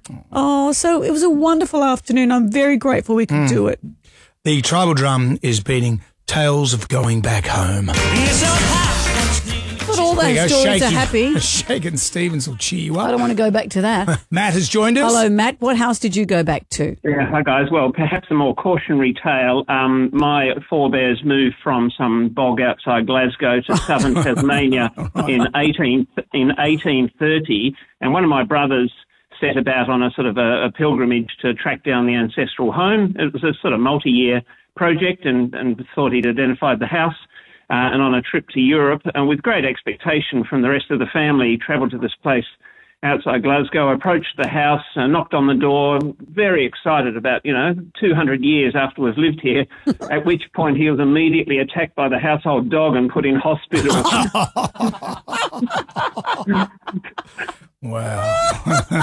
Oh, so it was a wonderful afternoon. I'm very grateful we could do it. The tribal drum is beating Tales of Going Back Home. But all those stories are happy. Shakin' Stevens will cheer you I up. don't want to go back to that. Matt has joined us. Hello, Matt. What house did you go back to? Yeah, hi guys. Well, perhaps a more cautionary tale. My forebears moved from some bog outside Glasgow to southern Tasmania in 1830, and one of my brothers set about on a sort of a pilgrimage to track down the ancestral home. It was a sort of multi-year project, and thought he'd identified the house. And on a trip to Europe, and with great expectation from the rest of the family, he travelled to this place outside Glasgow, approached the house, knocked on the door, very excited about, 200 years after we've lived here, at which point he was immediately attacked by the household dog and put in hospital. Wow.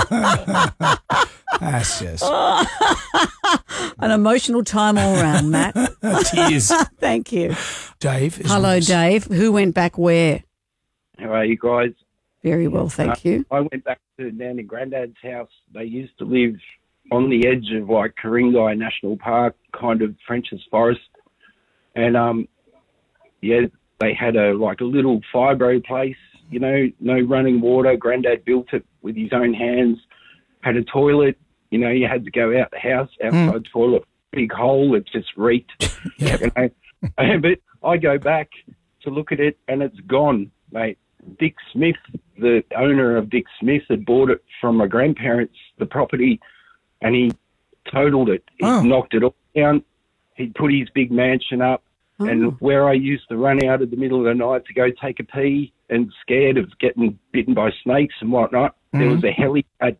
That's just An emotional time all round, Matt. tears. Thank you. Dave. is Hello, with us. Dave. Who went back where? How are you guys? Very well, thank you. I went back to down to Grandad's house. They used to live on the edge of like Ku-ring-gai National Park, kind of French's Forest, and they had a little fibro place. No running water. Grandad built it with his own hands. Had a toilet. You had to go out the house, outside toilet, big hole. It just reeked. But I go back to look at it, and it's gone, mate. Dick Smith, the owner of Dick Smith, had bought it from my grandparents, the property, and he totaled it. He knocked it all down. He put his big mansion up, and where I used to run out in the middle of the night to go take a pee and scared of getting bitten by snakes and whatnot, there was a helipad.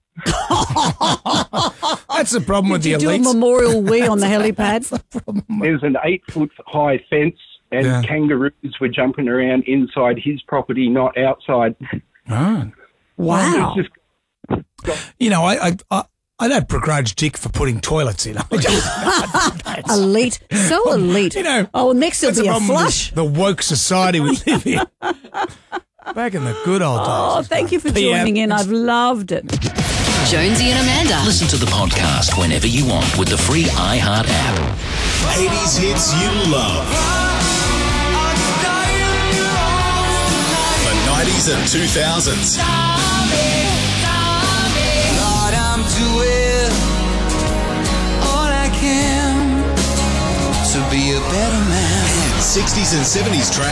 That's the problem with the Did you do a elites. memorial wee on the helipad? There's an 8-foot high fence, and kangaroos were jumping around inside his property, not outside. Oh. Wow. It was just I don't begrudge Dick for putting toilets in. Elite. So elite. Next that's there'll be the a problem flush. with the woke society we live in. Back in the good old days. Oh, thank you for joining in. I've loved it. Jonesy and Amanda. Listen to the podcast whenever you want with the free iHeart app. 80s hits you love. The 90s and 2000s. Lord, I'm doing all I can to be a better man. 60s and 70s tracks.